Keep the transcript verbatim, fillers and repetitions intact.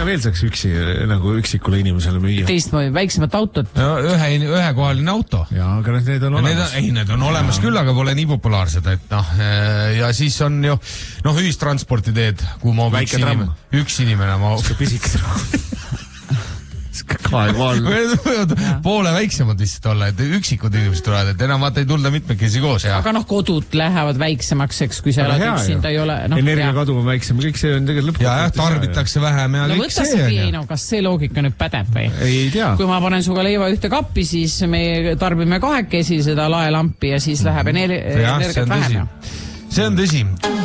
mida veel saaks üksi, nagu üksikule inimesele müüa? Teistmoodi, väiksemat autot. No, ühe, ühekohaline auto. Ja, aga need on olemas. Need on, ei, need on olemas ja. Küll, aga pole nii populaarsed, et noh, ja siis on ju, noh, ühistransporti teed, kuhu ma üks inimene, üks inimene ma... Pisik poole väiksemad lihtsalt olla, et üksikud inimesed tulevad, et enam vaata ei tulda mitmekesi koos. Ja. Aga noh, kodud lähevad väiksemaks, eks, kui sa oled üksinda ei ole. No, energiakadu on väiksem, kõik see on tegelikult lõpuks. Ja, jah, tarbitakse vähem ja no, kõik see on. Ja. No, kas see loogika nüüd pädeb või? Ei tea. Kui ma panen suga leiva ühte kappi, siis me tarbime kahekesi seda laelampi ja siis läheb energi- ja, energiat vähem. See on tõsi.